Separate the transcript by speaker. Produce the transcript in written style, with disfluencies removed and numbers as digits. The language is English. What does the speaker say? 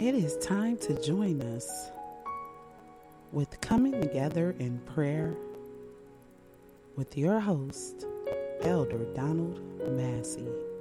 Speaker 1: It is time to join us with Coming Together in Prayer with your host, Elder Donald Massey.